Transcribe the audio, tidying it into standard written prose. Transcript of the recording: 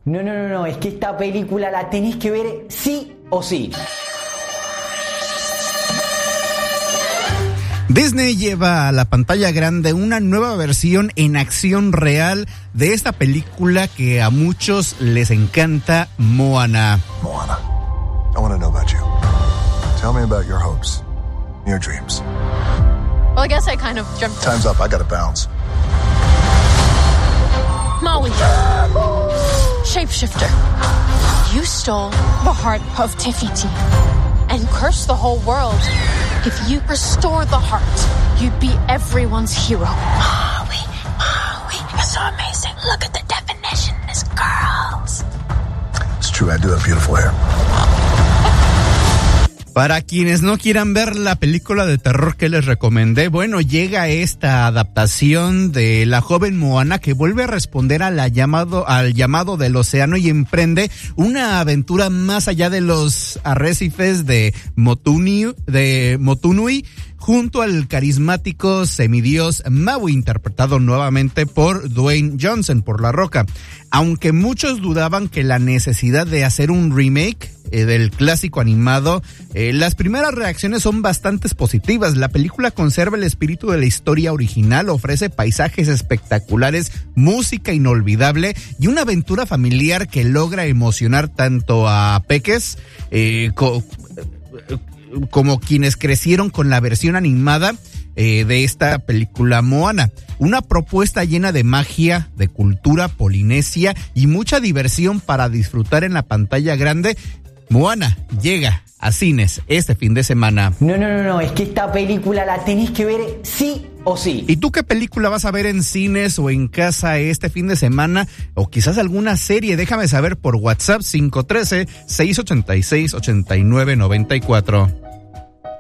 No, es que esta película la tenés que ver sí o sí. Disney lleva a la pantalla grande una nueva versión en acción real de esta película que a muchos les encanta, Moana. Moana, I want to know about you. Tell me about your hopes, your dreams. Well, I guess I kind of jumped. Time's up, I gotta bounce. Maui. Shapeshifter. You stole the heart of Tefiti and cursed the whole world. If you restore the heart, you'd be everyone's hero. Maui, you're so amazing. Look at the definition, it's girls. It's true, I do have beautiful hair. Para quienes no quieran ver la película de terror que les recomendé, bueno, llega esta adaptación de la joven Moana que vuelve a responder al llamado del océano y emprende una aventura más allá de los arrecifes de Motunui, junto al carismático semidios Maui, interpretado nuevamente por Dwayne Johnson, por La Roca. Aunque muchos dudaban que la necesidad de hacer un remake del clásico animado, las primeras reacciones son bastante positivas. La película conserva el espíritu de la historia original, ofrece paisajes espectaculares, música inolvidable y una aventura familiar que logra emocionar tanto a peques como quienes crecieron con la versión animada de esta película Moana. Una propuesta llena de magia, de cultura polinesia y mucha diversión para disfrutar en la pantalla grande. Moana llega a cines este fin de semana. No, es que esta película la tenés que ver sí o sí. ¿Y tú qué película vas a ver en cines o en casa este fin de semana? O quizás alguna serie, déjame saber por WhatsApp 513-686-8994.